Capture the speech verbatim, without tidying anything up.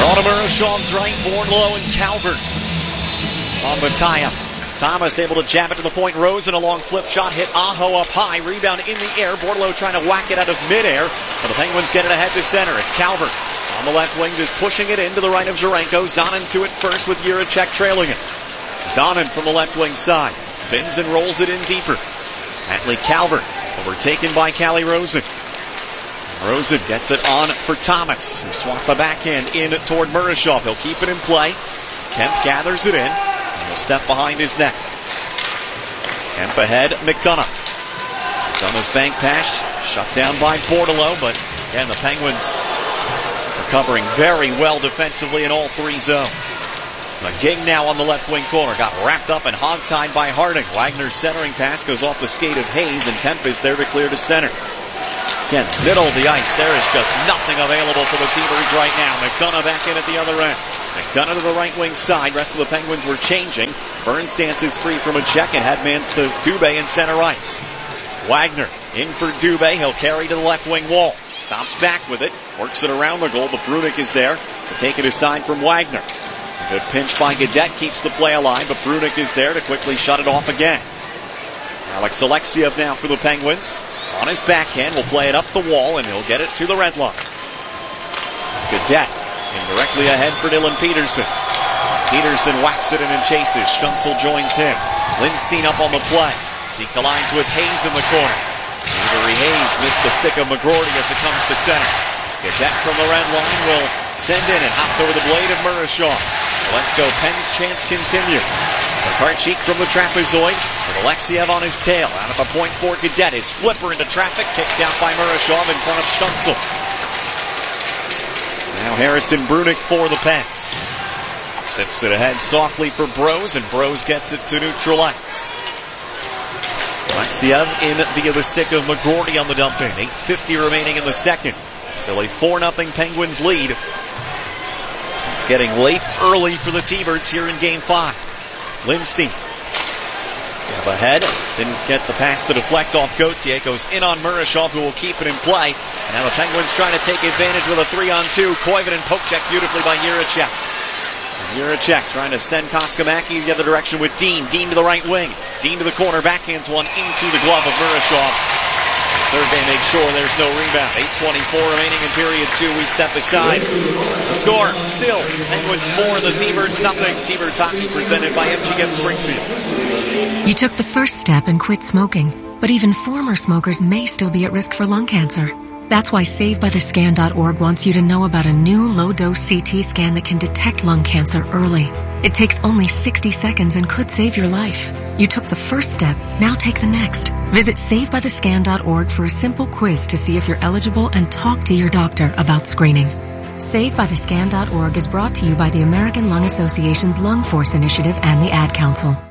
On to Murashaw's right, Bornlow and Calvert on the tie-up. Thomas able to jab it to the point. Rosen a long flip shot, hit Aho up high, rebound in the air. Bornlow trying to whack it out of midair, but the Penguins get it ahead to center. It's Calvert on the left wing, just pushing it into the right of Zarenko. Zonin to it first with Jiricek trailing it. Zonin from the left wing side, spins and rolls it in deeper. Atlee Calvert overtaken by Calle Rosen. Rosen gets it on for Thomas, who swats a backhand in toward Murashov. He'll keep it in play. Kemp gathers it in. He'll step behind his net. Kemp ahead, McDonough. McDonough's bank pass shut down by Bordeleau, but again, the Penguins recovering very well defensively in all three zones. McGing now on the left wing corner. Got wrapped up and hogtied by Harding. Wagner's centering pass goes off the skate of Hayes, and Kemp is there to clear to center. Again, middle of the ice, there is just nothing available for the T-Birds right now. McDonough back in at the other end. McDonough to the right wing side. Rest of the Penguins were changing. Burns dances free from a check and had mans to Dubé in center ice. Wagner in for Dubé. He'll carry to the left wing wall. Stops back with it. Works it around the goal, but Brunik is there to take it aside from Wagner. A good pinch by Gaudette keeps the play alive, but Brunik is there to quickly shut it off again. Alex Alexiev now for the Penguins. On his backhand, will play it up the wall, and he'll get it to the red line. Gaudette indirectly ahead for Dylan Peterson. Peterson whacks it in and chases. Stützle joins him. Lindstein up on the play as he collides with Hayes in the corner. Avery Hayes missed the stick of McGroarty as it comes to center. Gaudette from the red line will send in and hop over the blade of Murashaw. Let's go. Penn's chance continue. Karchik from the trapezoid with Alexiev on his tail. Out of the point for Gaudette. His flipper into traffic. Kicked out by Murashov in front of Stützle. Now Harrison Brunik for the Pens. Sifts it ahead softly for Brose, and Brose gets it to neutral ice. Alexiev in via the stick of McGroarty on the dump in. eight fifty remaining in the second. Still a four nothing Penguins lead. It's getting late early for the T-Birds here in Game five. Lindstein up ahead, didn't get the pass to deflect off Gauthier, goes in on Murashov, who will keep it in play. And now the Penguins trying to take advantage with a three on two. Koivunen poke check beautifully by Jiricek. Jiricek trying to send Koskamaki the other direction with Dean. Dean to the right wing. Dean to the corner, backhands one into the glove of Murashov. Sergei makes sure there's no rebound. eight twenty-four remaining in period two. We step aside. The score still Penguins four, the T-Birds nothing. T-Birds hockey presented by M G M Springfield. You took the first step and quit smoking, but even former smokers may still be at risk for lung cancer. That's why save by the scan dot org wants you to know about a new low-dose C T scan that can detect lung cancer early. It takes only sixty seconds and could save your life. You took the first step, now take the next. Visit save by the scan dot org for a simple quiz to see if you're eligible and talk to your doctor about screening. save by the scan dot org is brought to you by the American Lung Association's Lung Force Initiative and the Ad Council.